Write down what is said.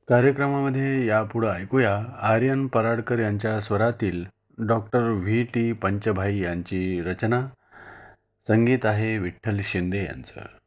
कार्यक्रमामध्ये यापुढं ऐकूया आर्यन पराडकर यांच्या स्वरातील डॉक्टर व्ही टी पंचभाई यांची रचना. संगीत आहे विठ्ठल शिंदे यांचं.